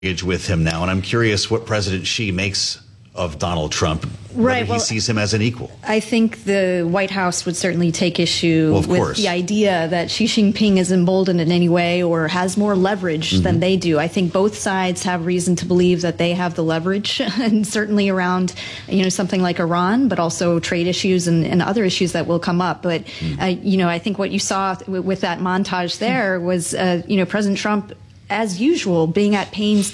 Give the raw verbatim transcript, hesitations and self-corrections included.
with him now, and I'm curious what President Xi makes of Donald Trump. Right. Whether Well, he sees him as an equal. I think the White House would certainly take issue Well, of with course. the idea that Xi Jinping is emboldened in any way or has more leverage Mm-hmm. than they do. I think both sides have reason to believe that they have the leverage, and certainly around, you know, something like Iran, but also trade issues and, and other issues that will come up. But, Mm. uh, you know, I think what you saw w- with that montage there was, uh, you know, President Trump, as usual, being at pains